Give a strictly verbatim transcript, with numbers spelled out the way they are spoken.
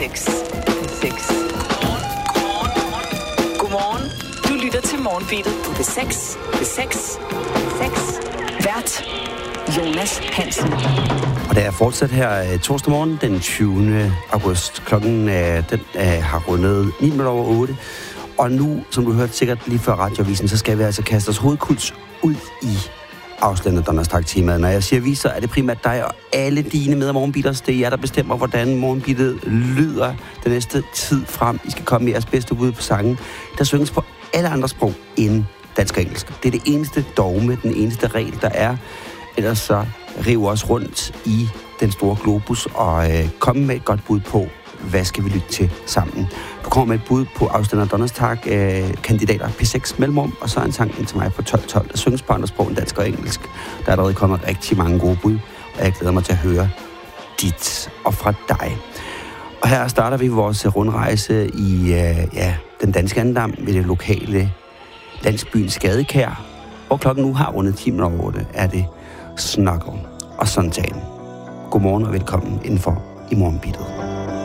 seks. seks. Godmorgen. Du lytter til Morgenbeatet på P seks. P seks. seks. Vært Jonas Hansen. Og det er fortsat her torsdag morgen den tyvende august. Klokken øh, den, øh, har rundet ni minutter over otte. Og nu, som du hørte sikkert lige før radioavisen, så skal vi altså kaste os hovedkuls ud i afsløret Donnerstag-temaet. Når jeg siger vi, så er det primært dig og alle dine med af Morgenbeaters. Det er jer, der bestemmer, hvordan Morgenbeatet lyder den næste tid frem. I skal komme med jeres bedste bud på sangen, der synges på alle andre sprog end dansk og engelsk. Det er det eneste dogme, den eneste regel, der er. Ellers så river os rundt i den store globus og øh, komme med et godt bud på, hvad skal vi lytte til sammen. Du kommer med et bud på afstanden af Donnerstag, øh, kandidater P seks mellemrum, og så en sang ind til mig på tolv tolv, der synges på andre sprog end dansk og engelsk. Der er allerede kommet rigtig mange gode bud, og jeg glæder mig til at høre dit og fra dig. Og her starter vi vores rundrejse i øh, ja, den danske andedam ved det lokale landsbyen Skadekær, hvor klokken nu har rundet ti minutter over otte, er det Snuggle og Suntan. Godmorgen og velkommen indenfor i Morgenbeatet.